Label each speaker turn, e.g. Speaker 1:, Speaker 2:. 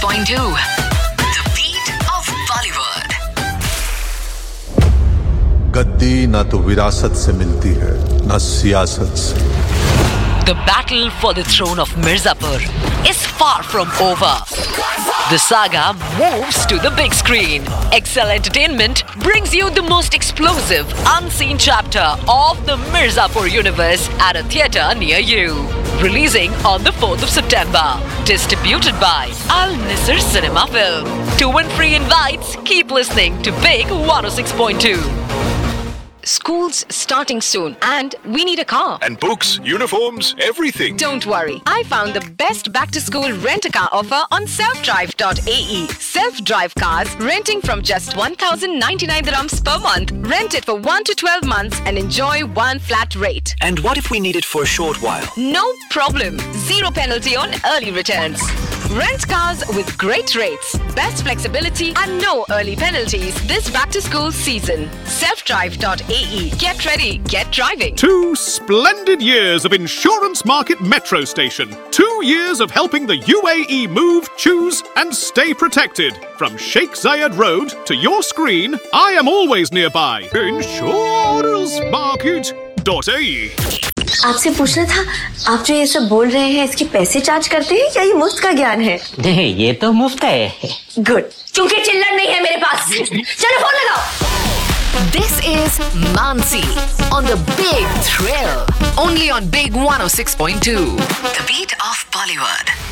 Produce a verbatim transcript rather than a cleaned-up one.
Speaker 1: point two. The beat of Bollywood.
Speaker 2: गद्दी ना तो विरासत से मिलती है, ना सियासत से.
Speaker 1: The battle for the throne of Mirzapur is far from over. The saga moves to the big screen. Excel Entertainment brings you the most explosive, unseen chapter of the Mirzapur universe at a theatre near you. Releasing on the fourth of September. Distributed by Al Nisr Cinema Film. To win free invites, keep listening to Big one oh six point two.
Speaker 3: School's starting soon and we need a car.
Speaker 4: And books, uniforms, everything.
Speaker 3: Don't worry. I found the best back-to-school rent-a-car offer on self drive dot a e. Self-drive cars renting from just one thousand ninety-nine dirhams per month. Rent it for one to twelve months and enjoy one flat rate.
Speaker 5: And what if we need it for a short while?
Speaker 3: No problem. Zero penalty on early returns. Rent cars with great rates, best flexibility and no early penalties this back-to-school season. self drive dot a e. Get ready, get driving.
Speaker 6: Two splendid years of Insurance Market Metro Station. Two years of helping the U A E move, choose and stay protected. From Sheikh Zayed Road to your screen, I am always nearby. Insurance Market dot a e.
Speaker 7: आपसे पूछना था, आप जो ये सब बोल रहे हैं इसके पैसे चार्ज करते हैं या ये मुफ्त का ज्ञान है?
Speaker 8: नहीं, ये तो मुफ्त है।
Speaker 7: गुड, क्योंकि चिल्लर नहीं है मेरे पास। चलो फोन लगाओ।
Speaker 1: This is Mansi on the Big Thrill. Only on Big one oh six point two. The beat of Bollywood.